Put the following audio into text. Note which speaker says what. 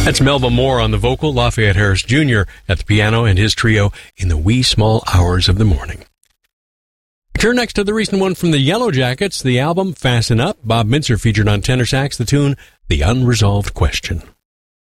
Speaker 1: That's Melba Moore on the vocal, Lafayette Harris Jr. at the piano, and his trio in the wee small hours of the morning. Turn next to the recent one from the Yellow Jackets, the album Fasten Up. Bob Mintzer featured on tenor sax, the tune The Unresolved Question.